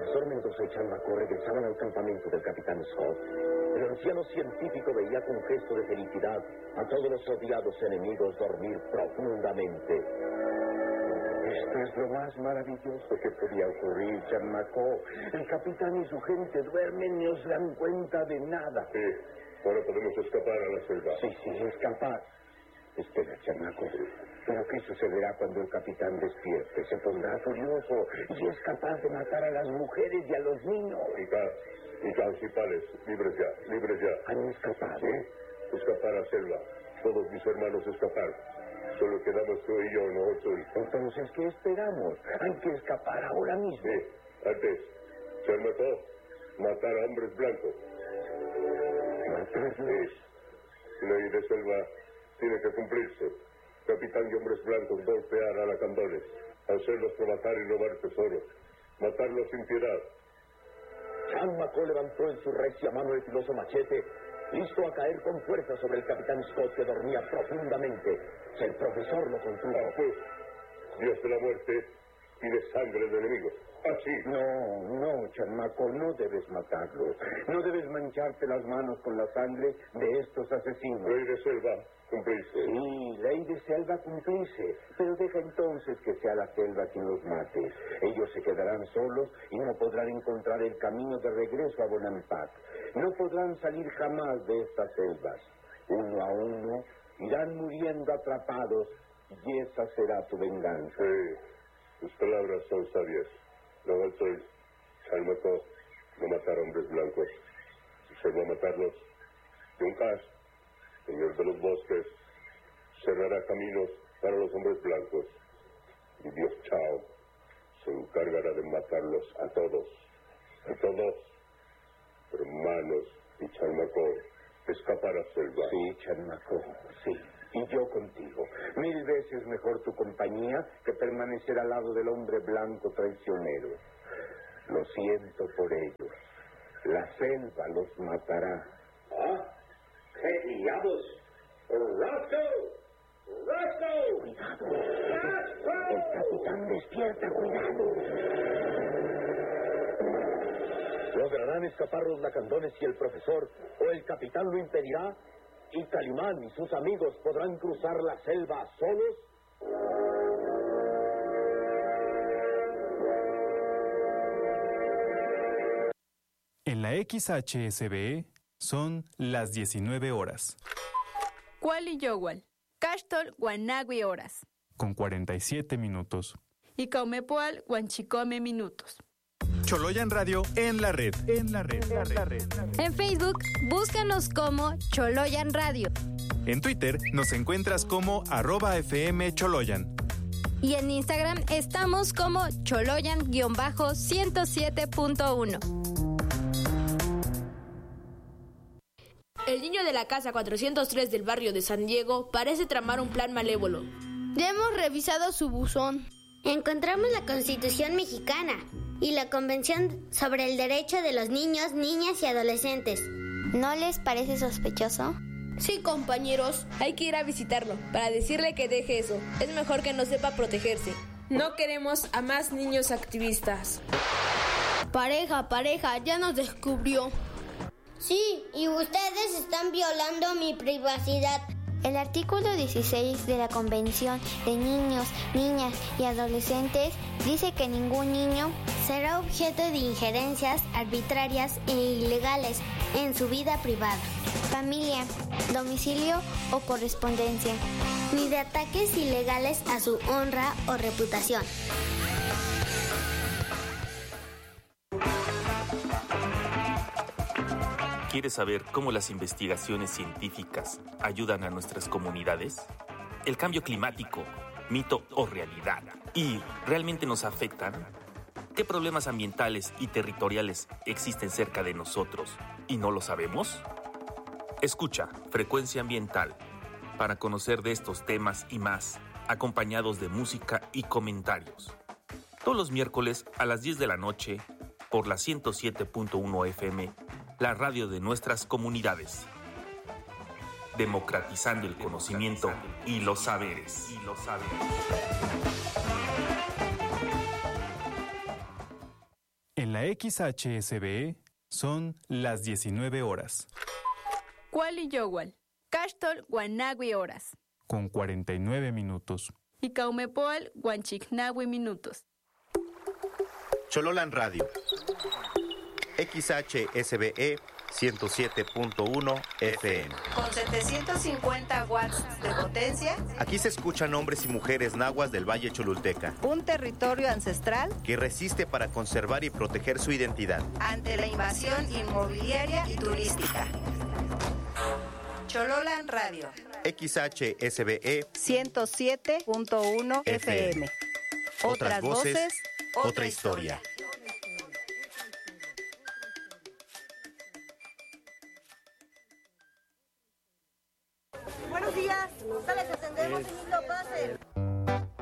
profesor Mendoza y Chanmaco regresaban al campamento del capitán Scott, el anciano científico veía con gesto de felicidad a todos los odiados enemigos dormir profundamente. Esto es lo más maravilloso que podía ocurrir, Chanmaco. El capitán y su gente duermen y no se dan cuenta de nada. Sí, ahora podemos escapar a la selva. Sí, escapar. Espera, Chanmaco. ¿Pero qué sucederá cuando el capitán despierte? Se pondrá furioso y es capaz de matar a las mujeres y a los niños. Y principales, libres ya. ¿Han escapado? Sí, escapar a la selva. Todos mis hermanos escaparon. Solo quedamos tú y yo, nosotros. Entonces, ¿qué esperamos? Hay que escapar ahora mismo. Sí, antes, Chanmaco, matar a hombres blancos. ¿Matarlos? Sí. Ley de selva tiene que cumplirse. Capitán y hombres blancos golpear a lacandones, hacerlos por matar y robar tesoros, matarlos sin piedad. Chanmaco levantó en su recia mano el filoso machete, listo a caer con fuerza sobre el capitán Scott, que dormía profundamente. El profesor lo contuvo. Pues, Dios de la muerte y de sangre de enemigos. Así. No, Chanmaco, no debes matarlos. No debes mancharte las manos con la sangre de estos asesinos. Ley de selva, cumplirse. Sí, ley de selva, cumplirse. Pero deja entonces que sea la selva quien los mate. Ellos se quedarán solos y no podrán encontrar el camino de regreso a Bonampak. No podrán salir jamás de estas selvas. Uno a uno irán muriendo atrapados y esa será tu venganza. Sí, tus palabras son sabias. No soy Chanmaco, no matar hombres blancos. Si se va a matarlos, Yuncas, señor de los bosques, cerrará caminos para los hombres blancos. Y Dios Chao se encargará de matarlos a todos. Hermanos y Chanmaco, escapar a selva. Sí, Chanmaco, sí. Y yo contigo. 1000 veces mejor tu compañía que permanecer al lado del hombre blanco traicionero. Lo siento por ellos. La selva los matará. ¿Ah? ¿Qué diablos? ¡Roscoe! ¡Cuidado! El capitán despierta, cuidado. ¿Lograrán escapar los lacandones y el profesor, o el capitán lo impedirá? ¿Y Calimán y sus amigos podrán cruzar la selva solos? En la XHSBE son las 19 horas. Kuali Yowal, Caxtol Guanagui horas. Con 47 minutos. Y Caumepoal Guanchicome minutos. Choloyan Radio en la red. En Facebook, búscanos como Choloyan Radio. En Twitter nos encuentras como @FMCholoyan. Y en Instagram estamos como Choloyan-107.1. El niño de la casa 403 del barrio de San Diego parece tramar un plan malévolo. Ya hemos revisado su buzón. Encontramos la Constitución mexicana y la Convención sobre el Derecho de los Niños, Niñas y Adolescentes. ¿No les parece sospechoso? Sí, compañeros. Hay que ir a visitarlo para decirle que deje eso. Es mejor que no sepa protegerse. No queremos a más niños activistas. Pareja, ya nos descubrió. Sí, y ustedes están violando mi privacidad. El artículo 16 de la Convención de Niños, Niñas y Adolescentes dice que ningún niño será objeto de injerencias arbitrarias e ilegales en su vida privada, familia, domicilio o correspondencia, ni de ataques ilegales a su honra o reputación. ¿Quieres saber cómo las investigaciones científicas ayudan a nuestras comunidades? ¿El cambio climático, mito o realidad? ¿Y realmente nos afectan? ¿Qué problemas ambientales y territoriales existen cerca de nosotros y no lo sabemos? Escucha Frecuencia Ambiental para conocer de estos temas y más, acompañados de música y comentarios. Todos los miércoles a las 10 de la noche por la 107.1 FM, la radio de nuestras comunidades. Democratizando el conocimiento y los saberes. En la XHSBE son las 19 horas. Kuali Yowal, Caxtol Guanagui horas. Con 49 minutos. Y Caumepoal Guanchicnagui minutos. Chololan Radio. XHSBE 107.1 FM. Con 750 watts de potencia. Aquí se escuchan hombres y mujeres nahuas del Valle Cholulteca. Un territorio ancestral que resiste para conservar y proteger su identidad ante la invasión inmobiliaria y turística. Chololan Radio. XHSBE 107.1 FM. Otras voces, otra historia. Buenos días, sales, atendemos en Islo Pase.